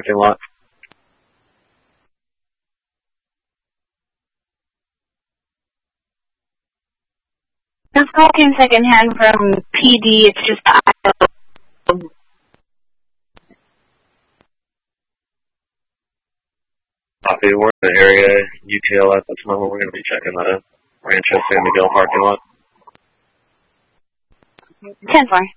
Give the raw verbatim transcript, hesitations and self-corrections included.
parking lot. Just talking secondhand from P D. It's just the aisle. Copy. We're in the area U T L at this moment. We're going to be checking the Rancho San Miguel parking lot. ten four.